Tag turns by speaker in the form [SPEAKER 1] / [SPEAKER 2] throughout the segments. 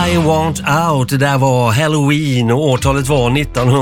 [SPEAKER 1] I Want Out. Det där var Halloween och årtalet var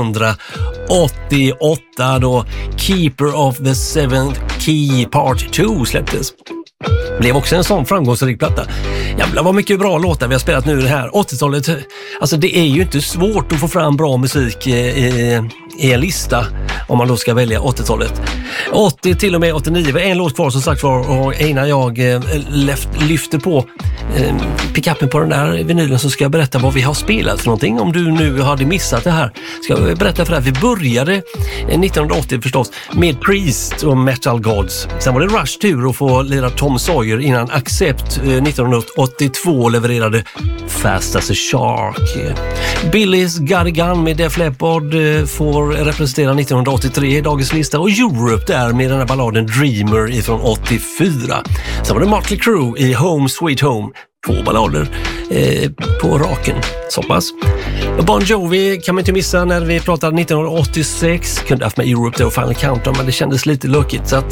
[SPEAKER 1] 1988 då Keeper of the Seventh Key Part 2 släpptes. Blev också en sån framgångsrik platta. Jävlar vad mycket bra låtar vi har spelat nu det här 80-talet. Alltså det är ju inte svårt att få fram bra musik i en lista om man då ska välja 80-talet. 80 till och med 89 var en låt kvar som sagt var, och innan jag lyfter på pickuppen på den där vinylen så ska jag berätta vad vi har spelat för någonting. Om du nu hade missat det här ska jag berätta för dig. Vi började 1980 förstås med Priest och Metal Gods. Sen var det Rush tur att få lira Tom Sawyer innan Accept 1982 levererade Fast as a Shark. Billys Got a Gun med Def Leppard får representera 1983 i dagens lista, och Europe där med den här balladen Dreamer ifrån 84. Sen var det Motley Crue i Home Sweet Home. 2 ballader på raken, så pass. Bon Jovi kan man inte missa när vi pratade 1986. Kunde haft med Europe och Final Countdown, men det kändes lite lökigt. Så att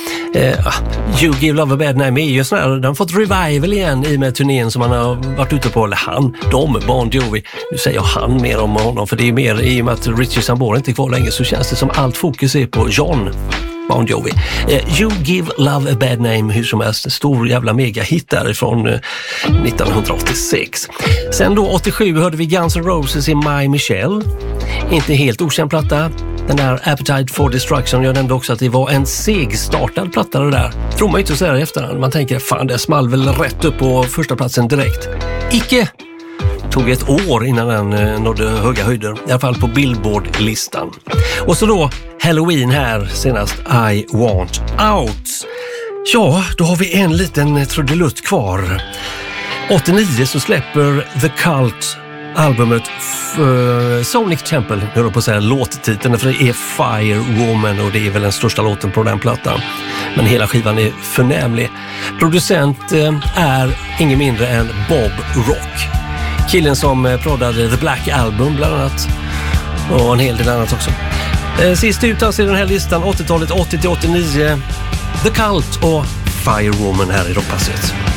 [SPEAKER 1] You Give Love a Bad Name är ju sån här, den har fått revival igen i med turnén som man har varit ute på. Eller Bon Jovi. Nu säger jag han mer om honom, för det är mer i och med att Richie Sambora inte är kvar länge, så känns det som allt fokus är på John Bon Jovi. You Give Love a Bad Name, hur som helst, en stor jävla mega-hit därifrån 1986. Sen då 87 hörde vi Guns N' Roses i My Michelle. Inte helt okänd platta. Den där Appetite for Destruction, jag nämnde också att det var en segstartad platta det där. Tror man inte att säga det i efterhand. Man tänker, fan det small väl rätt upp på första platsen direkt. Icke! Tog ett år innan den nådde höga höjder, i alla fall på Billboard-listan. Och så då Halloween här senast, I Want Out. Ja, då har vi en liten trudelutt kvar. 89 så släpper The Cult albumet Sonic Temple, jag håller på att säga låttiteln, för det är Firewoman och det är väl den största låten på den plattan. Men hela skivan är förnämlig. Producent är ingen mindre än Bob Rock. Killen som proddade The Black Album bland annat, och en hel del annat också. Sist ut alltså i den här listan, 80-talet 80-89, The Cult och Firewoman här i Rockpasset.